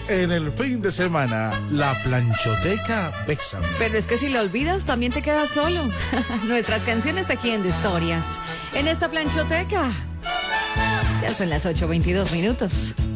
En el fin de semana, la planchoteca Bésame. Pero es que si lo olvidas, también te quedas solo. Nuestras canciones de Aquí en Historias. En esta planchoteca. Ya son las 8:22 minutos.